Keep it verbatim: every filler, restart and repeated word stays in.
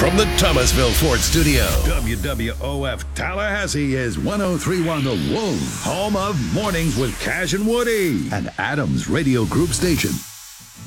From the Thomasville Ford Studio, W W O F Tallahassee is one oh three point one The Wolf, home of Mornings with Cash and Woody, and Adams Radio Group Station.